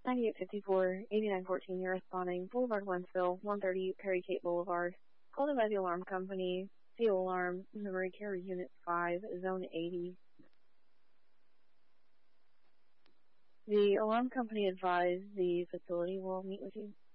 9854, 8914, you're responding. Boulevard, Wentzville, 130 Perry Cape Boulevard. Called in by the alarm company. CO alarm, memory care unit 5, zone 80. The alarm company advised the facility will meet with you.